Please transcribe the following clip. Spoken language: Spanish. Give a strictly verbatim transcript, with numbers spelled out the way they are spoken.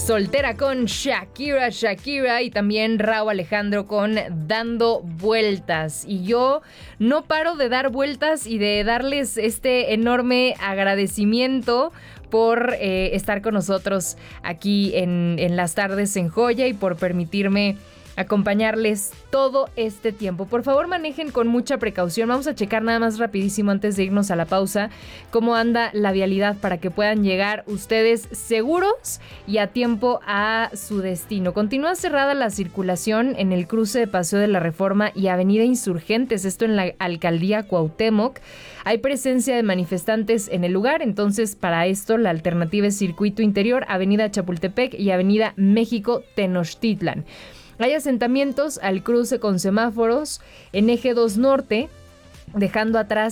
Soltera con Shakira, Shakira y también Rauw Alejandro con Dando Vueltas. Y yo no paro de dar vueltas y de darles este enorme agradecimiento por eh, estar con nosotros aquí en, en las tardes en Joya y por permitirme acompañarles todo este tiempo. Por favor, manejen con mucha precaución. Vamos a checar nada más rapidísimo antes de irnos a la pausa cómo anda la vialidad para que puedan llegar ustedes seguros y a tiempo a su destino. Continúa cerrada la circulación en el cruce de Paseo de la Reforma y Avenida Insurgentes, esto en la Alcaldía Cuauhtémoc. Hay presencia de manifestantes en el lugar, entonces para esto la alternativa es Circuito Interior, Avenida Chapultepec y Avenida México Tenochtitlan. Hay asentamientos al cruce con semáforos en Eje dos Norte, dejando atrás